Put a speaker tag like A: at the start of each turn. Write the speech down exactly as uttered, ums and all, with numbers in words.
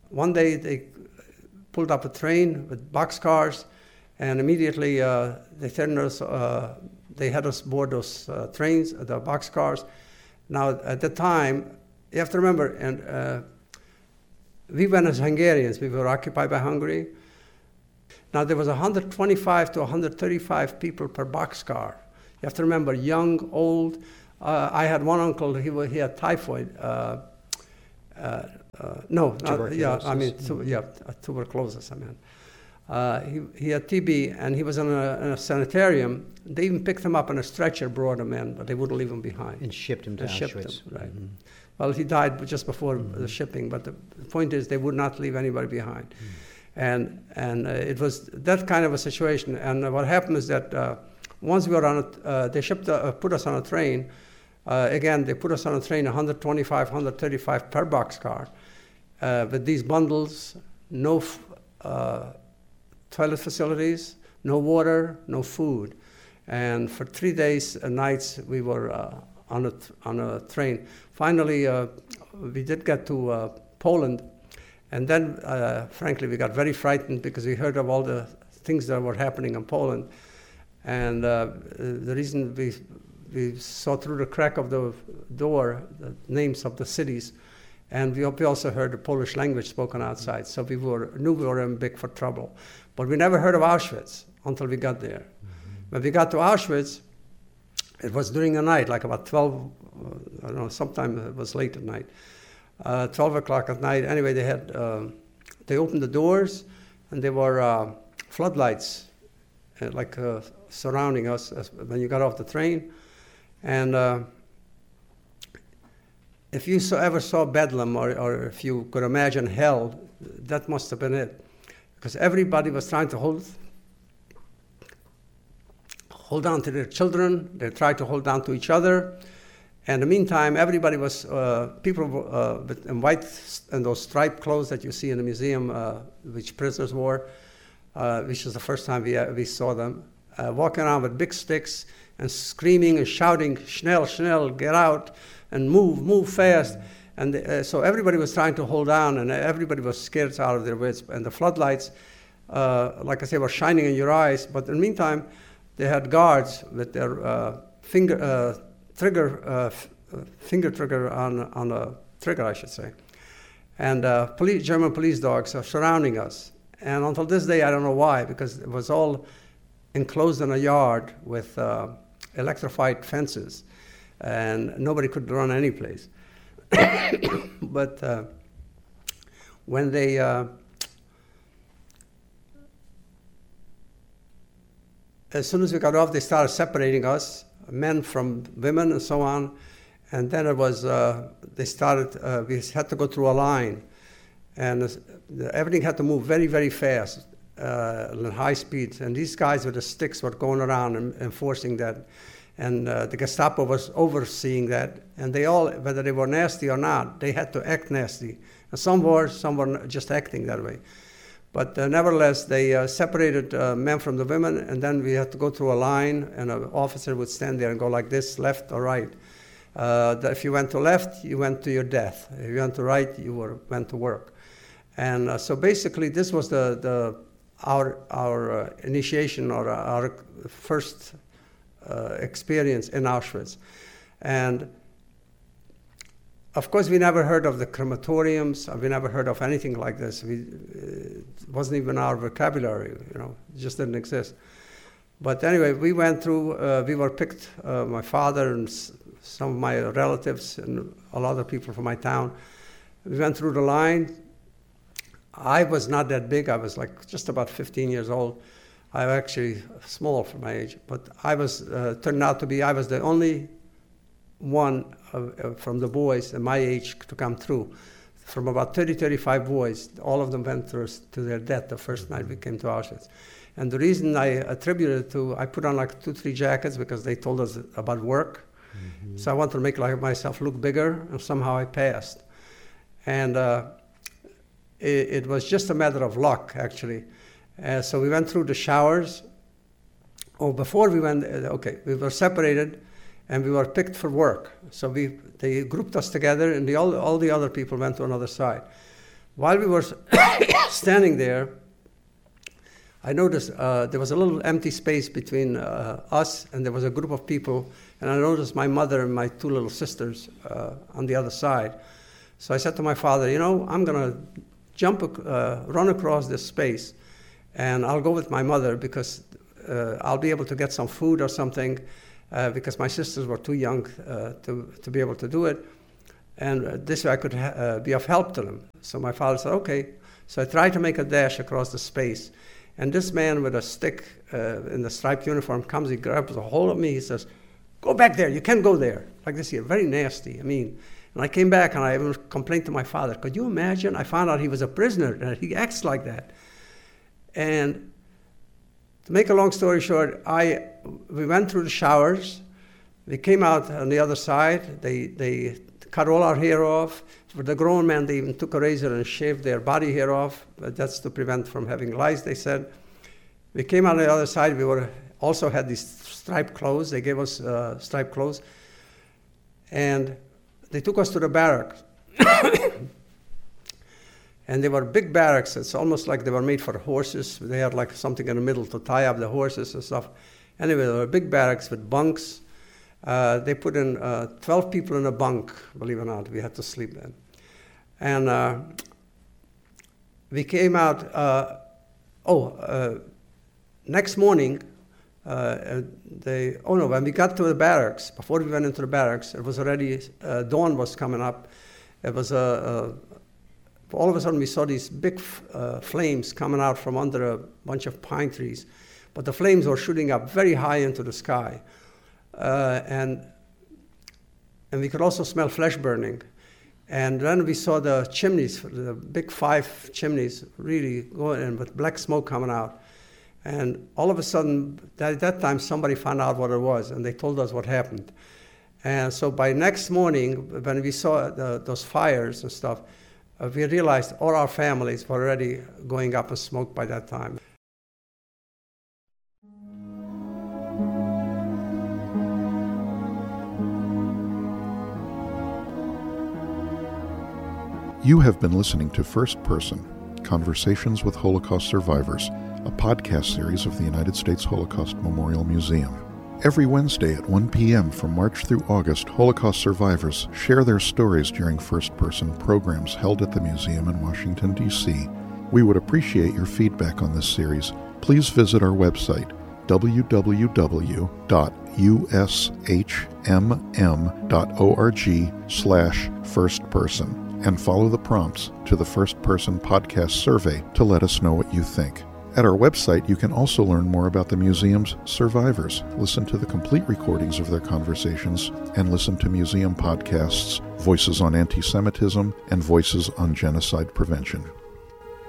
A: one day they pulled up a train with boxcars, and immediately uh, they turned us, uh, they had us board those uh, trains, the boxcars. Now, at the time, you have to remember, and uh, we went as Hungarians. We were occupied by Hungary. Now, there was one hundred twenty-five to one hundred thirty-five people per boxcar. You have to remember, young, old. Uh, I had one uncle, he, he had typhoid. Uh, uh, uh, no, not, yeah, I mean, tu- yeah, tuberculosis, I mean. Uh, he, he had T B, and he was in a, in a sanitarium. They even picked him up on a stretcher, brought him in, but they wouldn't leave him behind.
B: And shipped him to
A: and
B: Auschwitz.
A: Shipped him, right.
B: Mm-hmm.
A: Well, he died just before
B: mm-hmm.
A: the shipping, but the, the point is they would not leave anybody behind. Mm-hmm. And and uh, it was that kind of a situation. And uh, what happened is that uh, once we were on a, uh, they shipped, uh, put us on a train. Uh, again, they put us on a train, one hundred twenty-five, one hundred thirty-five per boxcar, uh, with these bundles, no f- uh, toilet facilities, no water, no food. And for three days and nights, we were uh, on, a, on a train. Finally, uh, we did get to uh, Poland. And then, uh, frankly, we got very frightened because we heard of all the things that were happening in Poland. And uh, the reason we we saw through the crack of the door the names of the cities, and we, we also heard the Polish language spoken outside. So we were knew we were in big for trouble. But we never heard of Auschwitz until we got there. Mm-hmm. When we got to Auschwitz, it was during the night, like about twelve, uh, I don't know, sometime it was late at night. Uh, twelve o'clock at night. Anyway, they had uh, they opened the doors, and there were uh, floodlights, uh, like uh, surrounding us as, when you got off the train. And uh, if you saw, ever saw Bedlam, or, or if you could imagine hell, that must have been it, because everybody was trying to hold hold on to their children. They tried to hold on to each other. And in the meantime, everybody was, uh, people uh, in white and those striped clothes that you see in the museum, uh, which prisoners wore, uh, which was the first time we, uh, we saw them, uh, walking around with big sticks and screaming and shouting, Schnell, Schnell, get out, and move, move fast. And uh, so everybody was trying to hold on, and everybody was scared out of their wits. And the floodlights, uh, like I say, were shining in your eyes. But in the meantime, they had guards with their uh, finger... Uh, trigger, uh, f- uh, finger trigger on on a trigger, I should say. And uh, police, German police dogs are surrounding us. And until this day, I don't know why, because it was all enclosed in a yard with uh, electrified fences, and nobody could run any place. But uh, when they uh, as soon as we got off, they started separating us, men from women and so on. And then it was, uh, they started, uh, we had to go through a line. And uh, everything had to move very, very fast, uh, at high speeds. And these guys with the sticks were going around and enforcing that. And uh, the Gestapo was overseeing that. And they all, whether they were nasty or not, they had to act nasty. And some were, some were just acting that way. But uh, nevertheless, they uh, separated uh, men from the women, and then we had to go through a line, and an officer would stand there and go like this, left or right. Uh, if you went to left, you went to your death. If you went to right, you were, went to work. And uh, so basically, this was the, the our our uh, initiation, or our first uh, experience in Auschwitz. And of course, we never heard of the crematoriums. We never heard of anything like this. We, it wasn't even our vocabulary, you know, it just didn't exist. But anyway, we went through, uh, we were picked, uh, my father and s- some of my relatives and a lot of people from my town. We went through the line. I was not that big. I was like just about fifteen years old. I was actually small for my age. But I was, uh, turned out to be, I was the only one uh, from the boys at my age to come through. From about thirty, thirty-five boys, all of them went through to their death the first night we came to Auschwitz. And the reason I attributed it to, I put on like two, three jackets because they told us about work. Mm-hmm. So I wanted to make like myself look bigger, and somehow I passed. And uh, it, it was just a matter of luck, actually. Uh, so we went through the showers. Oh, before we went, uh, okay, we were separated, and we were picked for work. So we they grouped us together, and the, all, all the other people went to another side. while we were standing there, I noticed uh, there was a little empty space between uh, us, and there was a group of people, and I noticed my mother and my two little sisters uh, on the other side. So I said to my father, you know, I'm going to jump, uh, run across this space, and I'll go with my mother because uh, I'll be able to get some food or something, uh, because my sisters were too young uh, to, to be able to do it. And uh, this way I could ha- uh, be of help to them. So my father said, okay. So I tried to make a dash across the space. And this man with a stick uh, in the striped uniform comes, he grabs a hold of me, he says, go back there, you can't go there. Like this here, very nasty, I mean. And I came back and I even complained to my father. Could you imagine? I found out he was a prisoner and he acts like that. And to make a long story short, I we went through the showers. We came out on the other side. They they cut all our hair off. For the grown men, they even took a razor and shaved their body hair off. But that's to prevent from having lice, they said. We came out on the other side. We were also had these striped clothes. They gave us uh, striped clothes. And they took us to the barracks. And they were big barracks. It's almost like they were made for horses. They had like something in the middle to tie up the horses and stuff. Anyway, they were big barracks with bunks. Uh, they put in uh, twelve people in a bunk, believe it or not. We had to sleep then. And uh, we came out, uh, oh, uh, next morning, uh, they, oh no, when we got to the barracks, before we went into the barracks, it was already, uh, dawn was coming up. It was a, uh, all of a sudden we saw these big uh, flames coming out from under a bunch of pine trees. But the flames were shooting up very high into the sky. Uh, and and we could also smell flesh burning. And then we saw the chimneys, the big five chimneys really going in with black smoke coming out. And all of a sudden, at that time, somebody found out what it was, and they told us what happened. And so by next morning, when we saw the, those fires and stuff, uh, we realized all our families were already going up in smoke by that time.
B: You have been listening to First Person, Conversations with Holocaust Survivors, a podcast series of the United States Holocaust Memorial Museum. Every Wednesday at one p.m. from March through August, Holocaust survivors share their stories during First Person programs held at the museum in Washington, D C. We would appreciate your feedback on this series. Please visit our website, w w w dot u s h m m dot org slash first person. And follow the prompts to the First Person Podcast survey to let us know what you think. At our website, you can also learn more about the museum's survivors, listen to the complete recordings of their conversations, and listen to museum podcasts, Voices on Anti-Semitism and Voices on Genocide Prevention.